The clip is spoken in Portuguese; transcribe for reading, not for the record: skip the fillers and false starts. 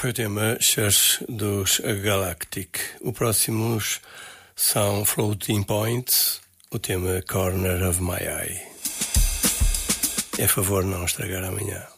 foi o tema Church dos Galactic. O próximos são Floating Points, o tema Corner of My Eye. É favor não estragar amanhã.